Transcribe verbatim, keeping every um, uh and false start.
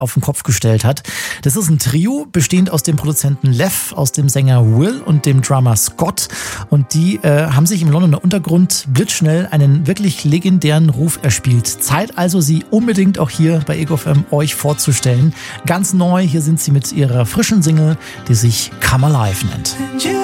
auf den Kopf gestellt hat. Das ist ein Trio, bestehend aus dem Produzenten Lev, aus dem Sänger Will und dem Drummer Scott. Und die äh, haben sich im Londoner Untergrund blitzschnell einen wirklich legendären Ruf erspielt. Zeit also, sie unbedingt auch hier bei Ego F M euch vorzustellen. Ganz neu, hier sind sie mit ihrer frischen Single, die sich Come Alive nennt.